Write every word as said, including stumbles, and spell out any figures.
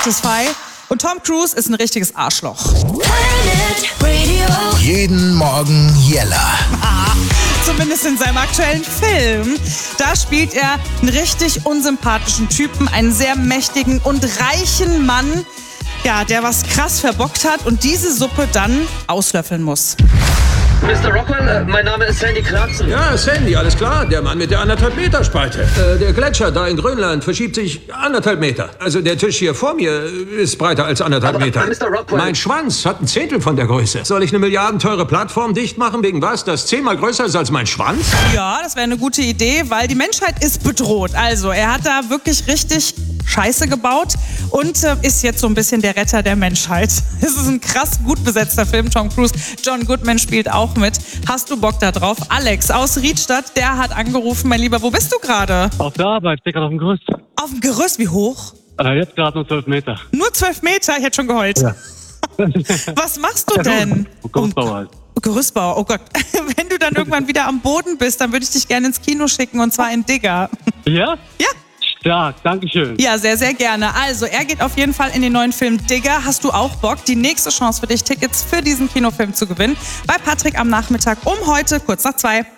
Satisfy. Und Tom Cruise ist ein richtiges Arschloch. Jeden Morgen Jella. Ah, zumindest in seinem aktuellen Film. Da spielt er einen richtig unsympathischen Typen, einen sehr mächtigen und reichen Mann, ja, der was krass verbockt hat und diese Suppe dann auslöffeln muss. Mister Rockwell, mein Name ist Sandy Clarkson. Ja, Sandy, alles klar. Der Mann mit der anderthalb Meter Spalte. Äh, der Gletscher da in Grönland verschiebt sich anderthalb Meter. Also der Tisch hier vor mir ist breiter als anderthalb Aber, Meter. Mister Rockwell. Mein Schwanz hat ein Zehntel von der Größe. Soll ich eine milliardenteure Plattform dicht machen wegen was, das zehnmal größer ist als mein Schwanz? Ja, das wäre eine gute Idee, weil die Menschheit ist bedroht. Also er hat da wirklich richtig Scheiße gebaut und äh, ist jetzt so ein bisschen der Retter der Menschheit. Es ist ein krass gut besetzter Film, Tom Cruise. John Goodman spielt auch mit. Hast du Bock da drauf? Alex aus Riedstadt, der hat angerufen. Mein Lieber, wo bist du gerade? Auf der Arbeit, stehe gerade auf dem Gerüst. Auf dem Gerüst, wie hoch? Äh, jetzt gerade nur zwölf Meter. Nur zwölf Meter? Ich hätte schon geheult. Ja. Was machst du denn? Gerüstbauer halt. Gerüstbauer, oh Gott. Wenn du dann irgendwann wieder am Boden bist, dann würde ich dich gerne ins Kino schicken und zwar in Digger. Ja? Ja. Stark, dankeschön. Ja, sehr, sehr gerne. Also, er geht auf jeden Fall in den neuen Film Digger. Hast du auch Bock? Die nächste Chance für dich, Tickets für diesen Kinofilm zu gewinnen, bei Patrick am Nachmittag um heute kurz nach zwei.